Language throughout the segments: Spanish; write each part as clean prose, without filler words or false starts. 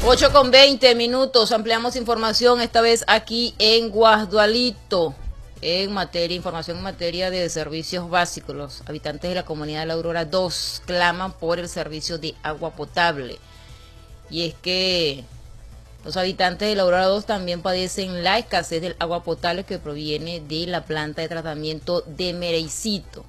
8:20. Ampliamos información, esta vez aquí en Guasdualito. Información en materia de servicios básicos. Los habitantes de la comunidad de La Aurora 2 claman por el servicio de agua potable. Y es que los habitantes de La Aurora 2 también padecen la escasez del agua potable que proviene de la planta de tratamiento de Mereicito.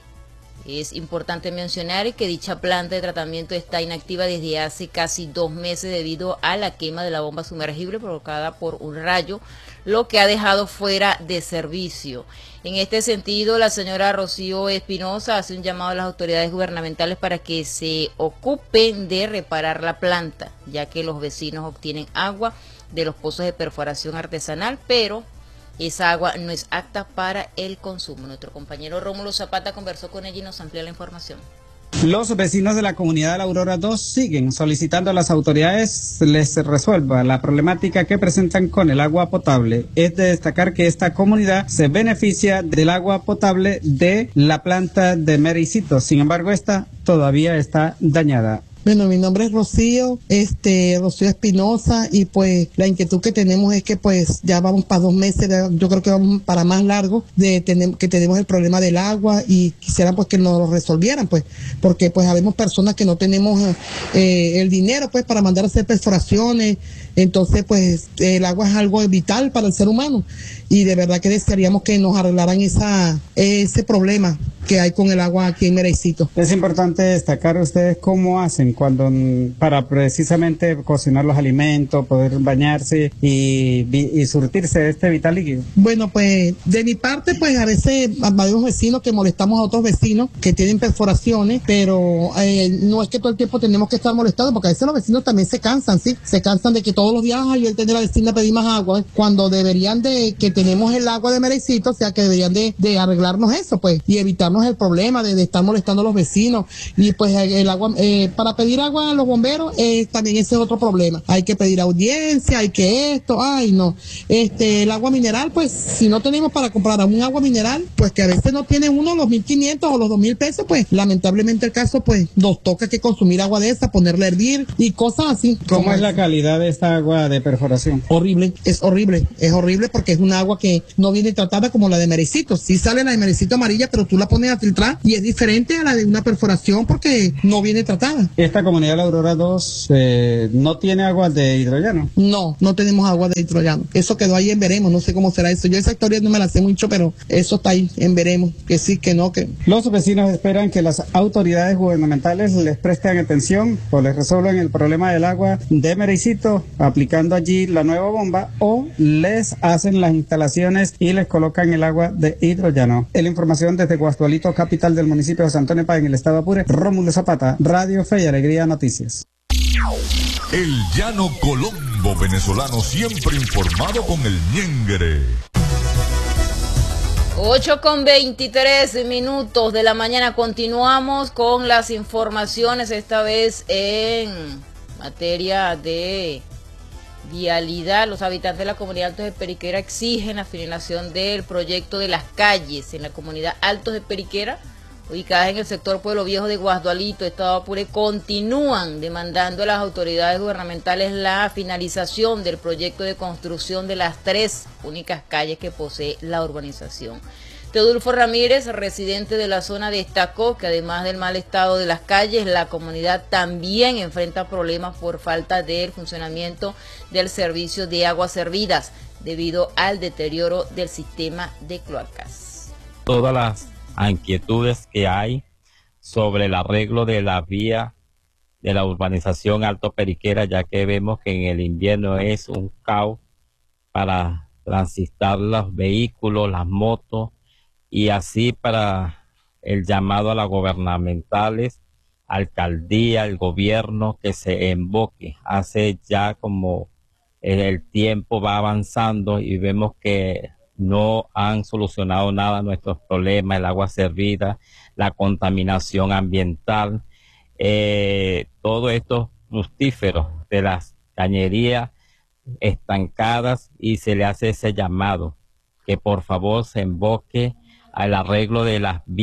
Es importante mencionar que dicha planta de tratamiento está inactiva desde hace casi 2 meses debido a la quema de la bomba sumergible provocada por un rayo, lo que ha dejado fuera de servicio. En este sentido, la señora Rocío Espinosa hace un llamado a las autoridades gubernamentales para que se ocupen de reparar la planta, ya que los vecinos obtienen agua de los pozos de perforación artesanal, pero esa agua no es apta para el consumo. Nuestro compañero Rómulo Zapata conversó con ella y nos amplía la información. Los vecinos de la comunidad de La Aurora 2 siguen solicitando a las autoridades les resuelva la problemática que presentan con el agua potable. Es de destacar que esta comunidad se beneficia del agua potable de la planta de Mereicito. Sin embargo, esta todavía está dañada. Bueno, mi nombre es Rocío Espinosa, y pues la inquietud que tenemos es que pues ya vamos para 2 meses, yo creo que vamos para más largo, que tenemos el problema del agua y quisieran pues que nos lo resolvieran, pues, porque pues habemos personas que no tenemos el dinero pues para mandar a hacer perforaciones. Entonces pues el agua es algo vital para el ser humano y de verdad que desearíamos que nos arreglaran ese problema que hay con el agua aquí en Mereicito. Es importante destacar ustedes cómo hacen para precisamente cocinar los alimentos, poder bañarse y surtirse de este vital líquido. Bueno, pues de mi parte, pues a veces hay unos vecinos que molestamos a otros vecinos que tienen perforaciones, pero no es que todo el tiempo tenemos que estar molestando, porque a veces los vecinos también se cansan, ¿sí? Se cansan de que todos los días él tiene la vecina a pedir más agua, cuando deberían de que tenemos el agua de Mereicito, o sea que deberían de arreglarnos eso, pues, y evitarnos el problema de estar molestando a los vecinos. Y pues el agua, para pedir agua a los bomberos, también ese es otro problema. Hay que pedir audiencia, hay que esto, ay no. El agua mineral, pues, si no tenemos para comprar un agua mineral, pues que a veces no tiene uno los 1.500 o los 2.000 pesos, pues, lamentablemente el caso, pues, nos toca que consumir agua de esa, ponerla a hervir y cosas así. ¿Cómo es la calidad de esta agua de perforación? Horrible porque es una agua que no viene tratada como la de Mereicito. Sí sale la de Mereicito amarilla, pero tú la pones a filtrar y es diferente a la de una perforación porque no viene tratada. ¿Esta comunidad de La Aurora 2 no tiene agua de hidrollano? No tenemos agua de hidrollano. Eso quedó ahí en veremos, no sé cómo será eso. Yo esa historia no me la sé mucho, pero eso está ahí en veremos, que sí, que no, que... Los vecinos esperan que las autoridades gubernamentales les presten atención o les resuelvan el problema del agua de Mereicito, aplicando allí la nueva bomba, o les hacen las instalaciones y les colocan el agua de hidrollano. La información desde Guasdualito, capital del municipio de San Antonio Páez, en el estado Apure. Rómulo Zapata, Radio Fe y Alegría Noticias. El llano Colombo venezolano, siempre informado con el ñengre. 8:23 de la mañana. Continuamos con las informaciones, esta vez en materia de vialidad. Los habitantes de la comunidad Altos de Periquera exigen la finalización del proyecto de las calles en la comunidad Altos de Periquera, ubicadas en el sector Pueblo Viejo de Guasdualito, estado Apure. Continúan demandando a las autoridades gubernamentales la finalización del proyecto de construcción de las 3 únicas calles que posee la urbanización. Teodulfo Ramírez, residente de la zona, destacó que además del mal estado de las calles, la comunidad también enfrenta problemas por falta del funcionamiento del servicio de aguas servidas debido al deterioro del sistema de cloacas. Todas las inquietudes que hay sobre el arreglo de la vía de la urbanización Alto Periquera, ya que vemos que en el invierno es un caos para transitar los vehículos, las motos, y así para el llamado a las gubernamentales, alcaldía, el gobierno, que se emboque. Hace ya como el tiempo va avanzando y vemos que no han solucionado nada nuestros problemas, el agua servida, la contaminación ambiental, todo esto fructífero de las cañerías estancadas, y se le hace ese llamado que por favor se emboque al arreglo de las vías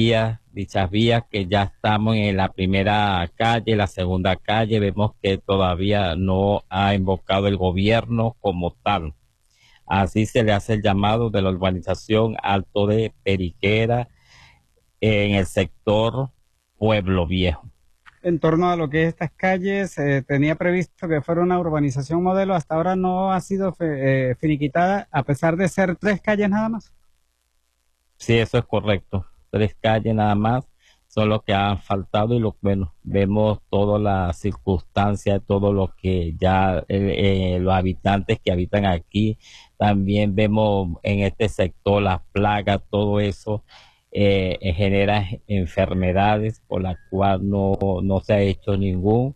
dichas vías, que ya estamos en la primera calle, la segunda calle, vemos que todavía no ha invocado el gobierno como tal. Así se le hace el llamado de la urbanización Alto de Periquera en el sector Pueblo Viejo. En torno a lo que es estas calles, tenía previsto que fuera una urbanización modelo, hasta ahora no ha sido finiquitada, a pesar de ser 3 calles nada más. Sí, eso es correcto. 3 calles nada más son los que han faltado y vemos todas las circunstancias, todo lo que ya los habitantes que habitan aquí, también vemos en este sector las plagas, todo eso genera enfermedades por las cuales no se ha hecho ningún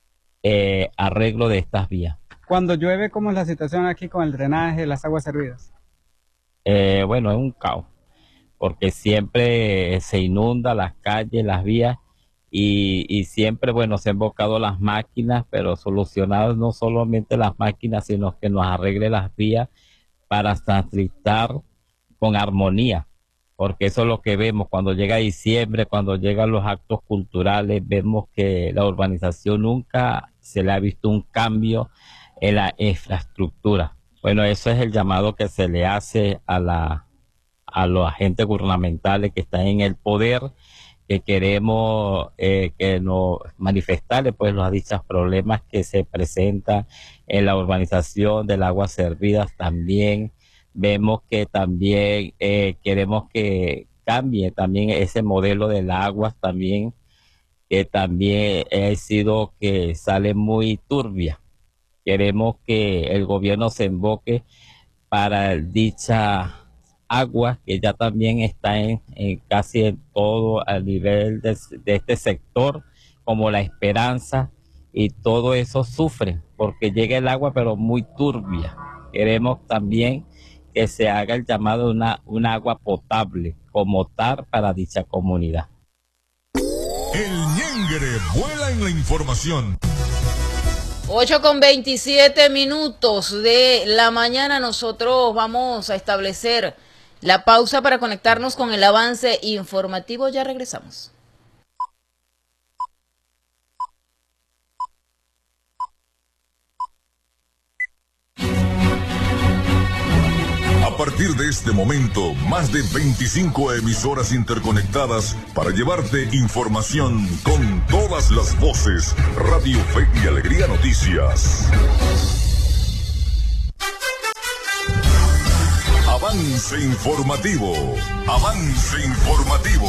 arreglo de estas vías. Cuando llueve, ¿cómo es la situación aquí con el drenaje, las aguas servidas? Bueno, es un caos, porque siempre se inunda las calles, las vías, y siempre, bueno, se han invocado las máquinas, pero solucionadas no solamente las máquinas, sino que nos arregle las vías para transitar con armonía, porque eso es lo que vemos cuando llega diciembre, cuando llegan los actos culturales, vemos que la urbanización nunca se le ha visto un cambio en la infraestructura. Bueno, eso es el llamado que se le hace a los agentes gubernamentales que están en el poder, que queremos que nos manifestarles pues los dichos problemas que se presentan en la urbanización del agua servidas. También vemos que también queremos que cambie también ese modelo del agua también, que también ha sido que sale muy turbia. Queremos que el gobierno se invoque para dicha agua, que ya también está en casi en todo al nivel de este sector, como La Esperanza, y todo eso sufre porque llega el agua pero muy turbia. Queremos también que se haga el llamado de una agua potable como tal para dicha comunidad. El Ñengre vuela en la información. 8:27 de la mañana. Nosotros vamos a establecer la pausa para conectarnos con el avance informativo. Ya regresamos. A partir de este momento, más de 25 emisoras interconectadas para llevarte información con todas las voces. Radio Fe y Alegría Noticias. Avance informativo. Avance informativo.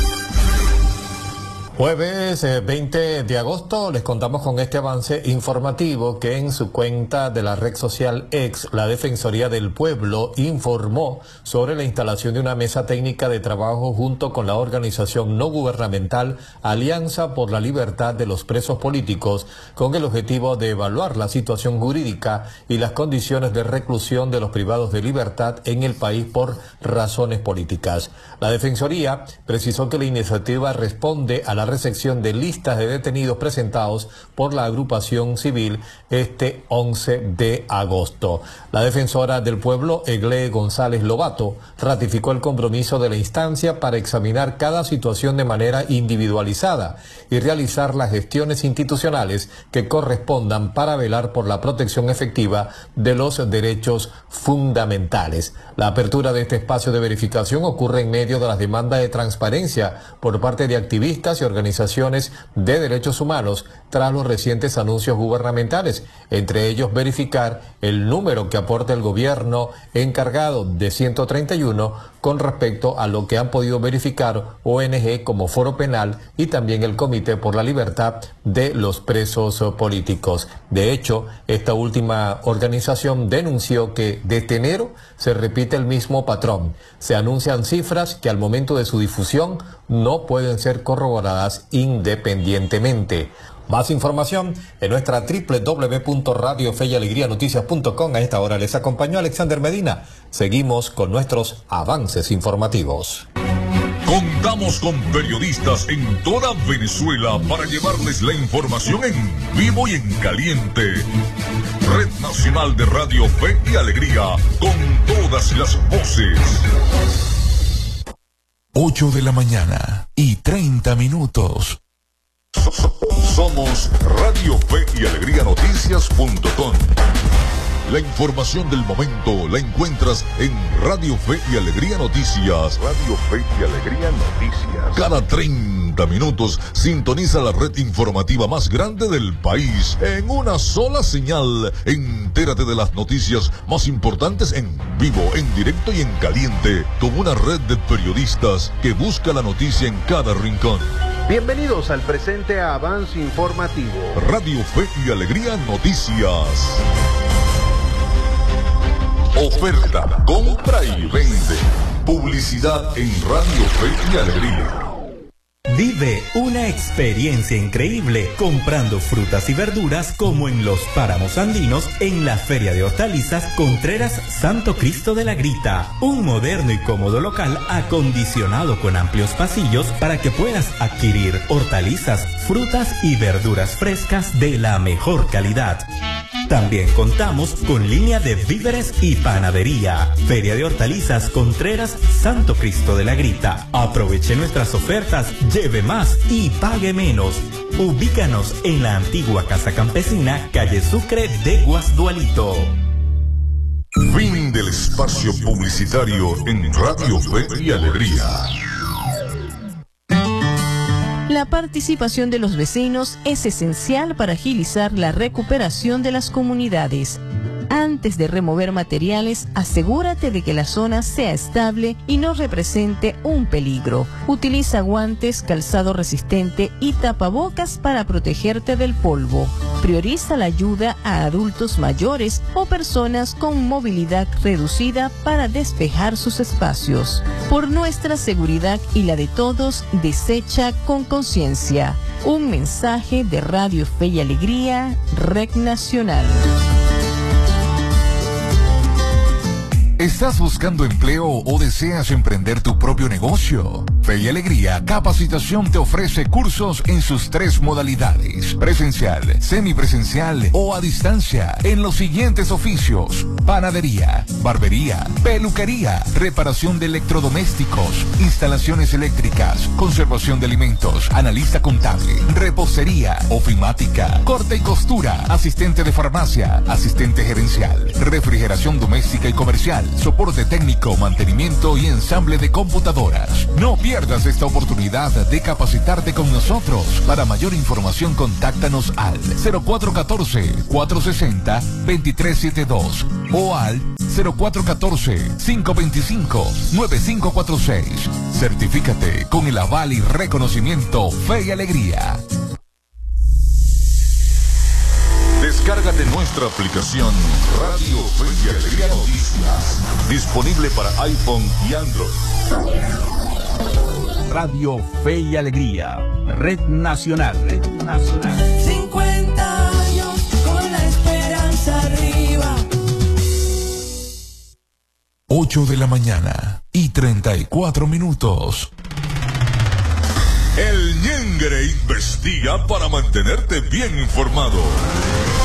Jueves 20 de agosto les contamos con este avance informativo que en su cuenta de la red social X, la Defensoría del Pueblo informó sobre la instalación de una mesa técnica de trabajo junto con la organización no gubernamental Alianza por la Libertad de los Presos Políticos, con el objetivo de evaluar la situación jurídica y las condiciones de reclusión de los privados de libertad en el país por razones políticas. La Defensoría precisó que la iniciativa responde a la recepción de listas de detenidos presentados por la agrupación civil este 11 de agosto. La defensora del pueblo, Egle González Lobato, ratificó el compromiso de la instancia para examinar cada situación de manera individualizada y realizar las gestiones institucionales que correspondan para velar por la protección efectiva de los derechos fundamentales. La apertura de este espacio de verificación ocurre en medio de las demandas de transparencia por parte de activistas y organizaciones de derechos humanos tras los recientes anuncios gubernamentales, entre ellos verificar el número que aporta el gobierno encargado de 131 con respecto a lo que han podido verificar ONG como Foro Penal y también el Comité por la Libertad de los Presos Políticos. De hecho, esta última organización denunció que desde enero se repite el mismo patrón. Se anuncian cifras que al momento de su difusión no pueden ser corroboradas independientemente. Más información en nuestra www.radiofeyalegrianoticias.com. A esta hora les acompañó Alexander Medina. Seguimos con nuestros avances informativos. Contamos con periodistas en toda Venezuela para llevarles la información en vivo y en caliente. Red Nacional de Radio Fe y Alegría, con todas las voces. 8 de la mañana y 30 minutos. Somos Radio Fe y Alegría Noticias.com. La información del momento la encuentras en Radio Fe y Alegría Noticias. Radio Fe y Alegría Noticias. Cada 30 minutos sintoniza la red informativa más grande del país en una sola señal. Entérate de las noticias más importantes en vivo, en directo y en caliente, con una red de periodistas que busca la noticia en cada rincón. Bienvenidos al presente avance informativo. Radio Fe y Alegría Noticias. Oferta, compra y vende. Publicidad en Radio Fe y Alegría. Vive una experiencia increíble comprando frutas y verduras como en los páramos andinos en la Feria de Hortalizas Contreras Santo Cristo de la Grita. Un moderno y cómodo local acondicionado con amplios pasillos para que puedas adquirir hortalizas, frutas y verduras frescas de la mejor calidad. También contamos con línea de víveres y panadería. Feria de Hortalizas Contreras Santo Cristo de la Grita. Aproveche nuestras ofertas, lleve más y pague menos. Ubícanos en la antigua Casa Campesina, calle Sucre de Guasdualito. Fin del espacio publicitario en Radio Fe y Alegría. La participación de los vecinos es esencial para agilizar la recuperación de las comunidades. Antes de remover materiales, asegúrate de que la zona sea estable y no represente un peligro. Utiliza guantes, calzado resistente y tapabocas para protegerte del polvo. Prioriza la ayuda a adultos mayores o personas con movilidad reducida para despejar sus espacios. Por nuestra seguridad y la de todos, desecha con conciencia. Un mensaje de Radio Fe y Alegría, Red Nacional. ¿Estás buscando empleo o deseas emprender tu propio negocio? Fe y Alegría Capacitación te ofrece cursos en sus 3 modalidades: presencial, semipresencial o a distancia, en los siguientes oficios: panadería, barbería, peluquería, reparación de electrodomésticos, instalaciones eléctricas, conservación de alimentos, analista contable, repostería, ofimática, corte y costura, asistente de farmacia, asistente gerencial, refrigeración doméstica y comercial, soporte técnico, mantenimiento y ensamble de computadoras. No pierdas esta oportunidad de capacitarte con nosotros. Para mayor información, contáctanos al 0414-460-2372 o al 0414-525-9546. Certifícate con el aval y reconocimiento Fe y Alegría. Descárgate nuestra aplicación Radio Fe y Alegría Noticias, disponible para iPhone y Android. Radio Fe y Alegría, Red Nacional. 50 años con la esperanza arriba. 8 de la mañana y 34 minutos. El Ñengre investiga para mantenerte bien informado.